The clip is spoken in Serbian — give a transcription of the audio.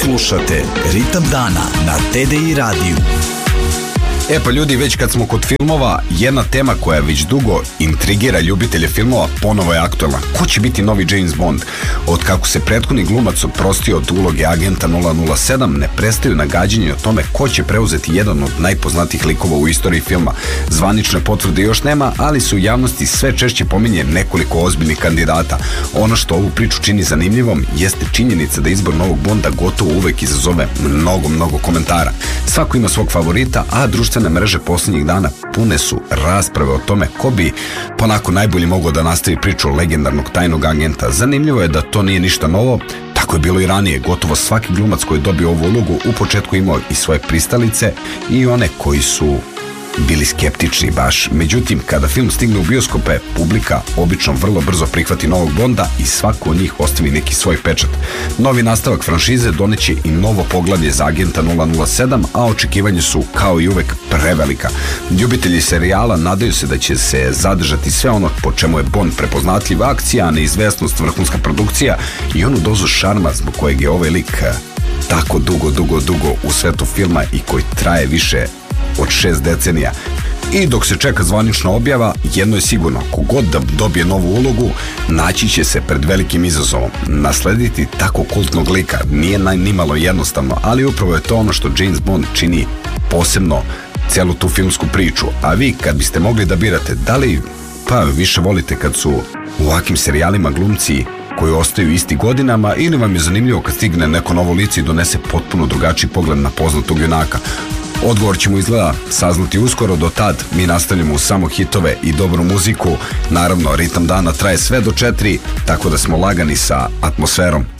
Slušate Ritam dana na TDI radiju. E pa ljudi, već kad smo kod filmova, jedna tema koja već dugo intrigira ljubitelje filmova ponovo je aktualna. Ko će biti novi James Bond? Od kako se prethodni glumac oprostio od uloge agenta 007, ne prestaju nagađanje o tome ko će preuzeti jedan od najpoznatijih likova u istoriji filma. Zvanične potvrde još nema, ali se u javnosti sve češće pominje nekoliko ozbiljnih kandidata. Ono što ovu priču čini zanimljivom jeste činjenica da izbor novog Bonda gotovo uvek izazove mnogo komentara. Svako ima svog favorita, a društvene mreže posljednjih dana pune su rasprave o tome ko bi ponako najbolje mogao da nastavi priču legendarnog tajnog agenta. Zanimljivo je da to nije ništa novo. Tako je bilo i ranije. Gotovo svaki glumac koji je dobio ovu ulogu u početku imao i svoje pristalice i one koji su bili skeptični baš. Međutim, kada film stigne u bioskope, publika obično vrlo brzo prihvati novog Bonda i svako od njih ostavi neki svoj pečat. Novi nastavak franšize doneće i novo poglavlje za agenta 007, a očekivanje su, kao i uvek, prevelika. Ljubitelji serijala nadaju se da će se zadržati sve ono po čemu je Bond prepoznatljiva akcija, neizvesnost, vrhunska produkcija i onu dozu šarma zbog kojeg je ovaj lik tako dugo u svetu filma i koji traje više od 6 decenija. I dok se čeka zvanična objava, jedno je sigurno, kogod da dobije novu ulogu, naći će se pred velikim izazovom. Naslediti tako kultnog lika nije nimalo jednostavno, ali upravo je to ono što James Bond čini posebno celu tu filmsku priču. A vi, kad biste mogli da birate, da li više volite kad su u ovakvim serijalima glumci koji ostaju isti godinama, ili vam je zanimljivo kad stigne neko novo lice i donese potpuno drugačiji pogled na poznatog junaka? Odgovor ćemo izgleda saznati uskoro. Do tad mi nastavljamo uz samo hitove i dobru muziku. Naravno, ritam dana traje sve do 4, tako da smo lagani sa atmosferom.